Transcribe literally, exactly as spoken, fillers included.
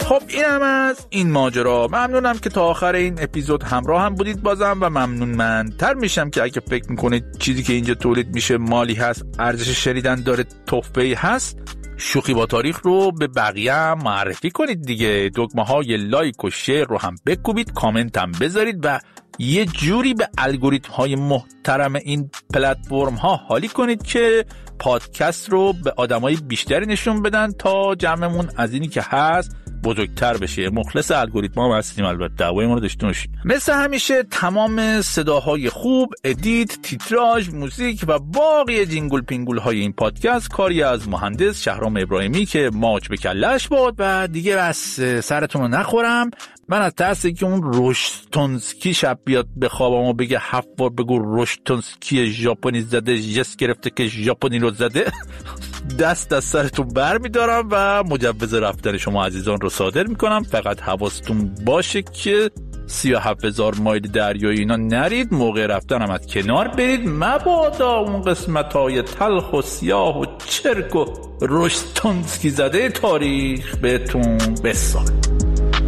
خب این هم از این ماجرا. ممنونم که تا آخر این اپیزود همراه هم بودید بازم و ممنون من تر میشم که اگه فکر میکنید چیزی که اینجا تولید میشه مالی هست، ارزش شنیدن داره، تحفه‌ای هست، شوخی با تاریخ رو به بقیه هم معرفی کنید دیگه. دکمه های لایک و شیر رو هم بکوبید، کامنت هم بذارید و یه جوری به الگوریتم های محترم این پلتفرم ها حالی کنید که پادکست رو به آدمای بیشتری نشون بدن تا جمعمون از اینی که هست بزرگتر بشه. مخلص الگوریتم ها هستیم، البته دعوای ما رو داشته باشید. مثل همیشه تمام صداهای خوب، ادیت، تیتراژ، موزیک و باقی جینگل پینگول های این پادکست کاری از مهندس شهرام ابراهیمی که ماچ به کلش بود. و دیگه بس سرتون رو نخورم، من از ترسی که اون روشتونسکی شب بیاد به خوابم و بگه هفت بار بگو روشتونسکی ژاپنی زده، جس گرفته که ژاپنی رو زده، دست از سرتون بر میدارم و مجوز رفتن شما عزیزان رو صادر میکنم. فقط حواستون باشه که سی و هفت هزار مایل دریایی اینا نرید، موقع رفتن هم از کنار برید، مبادا اون قسمت های تلخ و سیاه و چرک و روشتونسکی زده تاریخ بهتون بسازه.